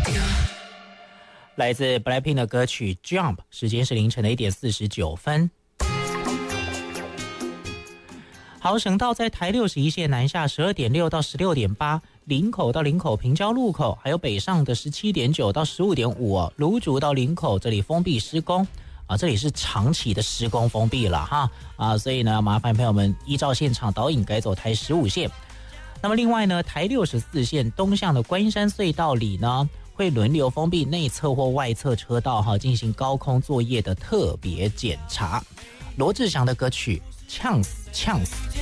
来自 BLACKPINK 的歌曲 Jump， 时间是凌晨的1点49分。好，省道在台61线南下12.6到16.8，林口到林口平交路口，还有北上的17.9到15.5，芦竹到林口这里封闭施工啊，这里是长期的施工封闭了哈啊，所以呢，麻烦朋友们依照现场导引改走台15线。那么另外呢，台64线东向的观音山隧道里呢，会轮流封闭内侧或外侧车道哈，进行高空作业的特别检查。罗志祥的歌曲《呛死呛死》。